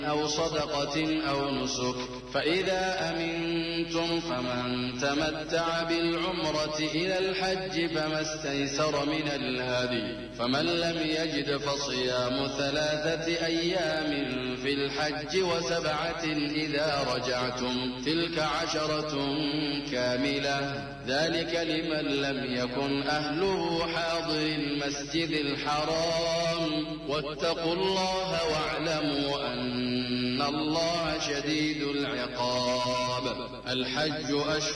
أو صدقة أو نسك. فإذا أمنتم فمن تمتع بالعمرة إلى الحج فما استيسر من الهدي، فمن لم يجد فصيام 3 أيام في الحج و7 إذا رجعتم، تلك 10 كاملة، ذلك لمن لم يكن أهله حاضر المسجد الحرام. واتقوا الله واعلموا أن الله شديد العقاب. الحج